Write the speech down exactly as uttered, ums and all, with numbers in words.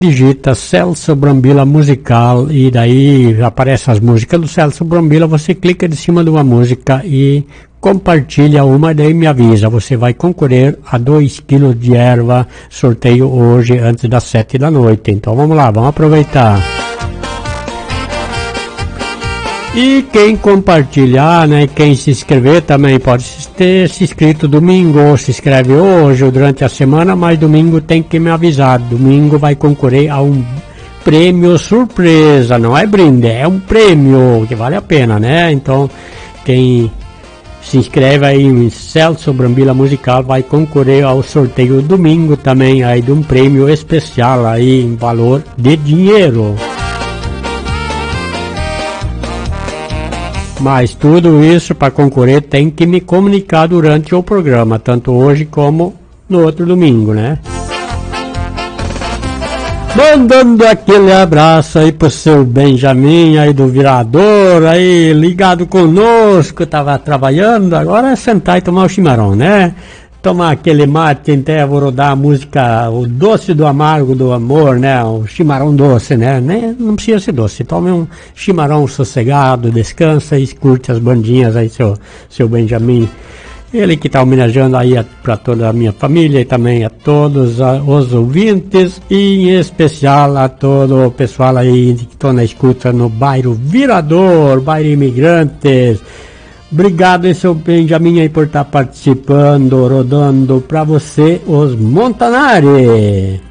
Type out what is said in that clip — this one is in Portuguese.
digita Celso Brambila Musical e daí aparece as músicas do Celso Brambila, você clica de cima de uma música e compartilha uma, daí me avisa, você vai concorrer a dois quilos de erva, sorteio hoje antes das sete da noite, então vamos lá, vamos aproveitar. E quem compartilhar, né, quem se inscrever também pode ter se inscrito domingo, ou se inscreve hoje ou durante a semana, mas domingo tem que me avisar, domingo vai concorrer a um prêmio surpresa, não é brinde, é um prêmio que vale a pena, né, então quem se inscreve aí em Celso Brambila Musical vai concorrer ao sorteio domingo também aí de um prêmio especial aí em valor de dinheiro. Mas tudo isso para concorrer tem que me comunicar durante o programa, tanto hoje como no outro domingo, né? Mandando aquele abraço aí pro seu Benjamin aí do Virador, aí ligado conosco, tava trabalhando, agora é sentar e tomar o chimarrão, né? Tomar aquele mate, até vou rodar a música, o doce do amargo do amor, né? O chimarrão doce, né? Nem, não precisa ser doce, tome um chimarrão sossegado, descansa e curte as bandinhas aí, seu, seu Benjamin. Ele que está homenageando aí para toda a minha família e também a todos a, os ouvintes e em especial a todo o pessoal aí que estão na escuta no bairro Virador, bairro Imigrantes. Obrigado, seu Benjamin, aí por estar participando, rodando para você os Montanari.